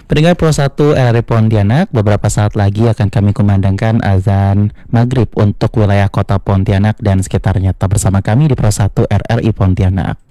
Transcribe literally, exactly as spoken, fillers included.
Pendengar Pro satu R R I Pontianak, beberapa saat lagi akan kami kumandangkan azan maghrib untuk wilayah kota Pontianak dan sekitarnya. Tetap bersama kami di Pro satu R R I Pontianak.